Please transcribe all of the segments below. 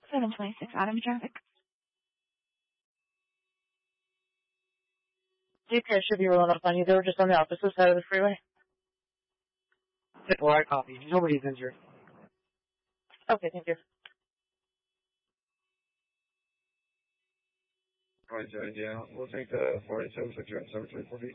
726 Adam traffic. GPS should be rolling up on you. They were just on the opposite side of the freeway. Well, I copy. Nobody's injured. Okay, thank you. Right, yeah. We'll take the 47 7340.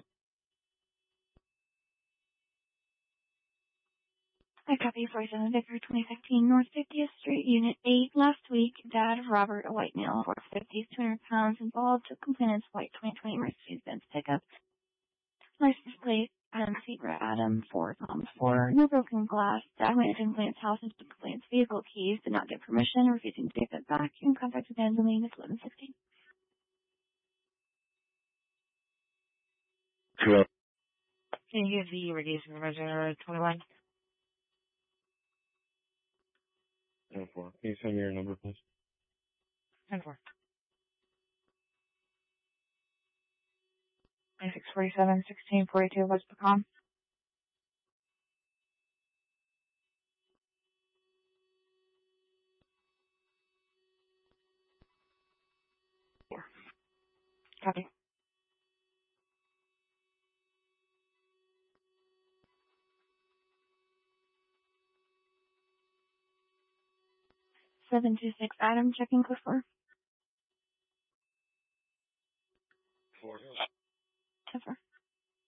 I copy 47 Vicar 2015 North 50th Street, Unit 8. Last week, Dad of Robert, a white male, 450s, 200 pounds, involved to complainant's white 2020 Mercedes-Benz pickup. License plate, Adam Seagra, Adam 4, Thomas 4. No broken glass. Dad went into complainant's house and took complainant's vehicle keys, did not get permission, refusing to give it back. In contact with Angelina, 1160. Can you give the radius information 21? 10-4. Can you send me your number, please? 10-4. 2647, 1642, West Pecan. Copy. Seven two six Adam, checking code 4. 4. 10-4.